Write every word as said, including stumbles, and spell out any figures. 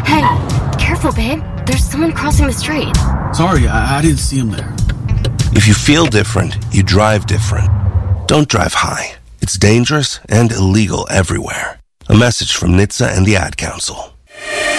Hey, careful, babe. There's someone crossing the street. Sorry, I, I didn't see him there. If you feel different, you drive different. Don't drive high. It's dangerous and illegal everywhere. A message from N H T S A and the Ad Council.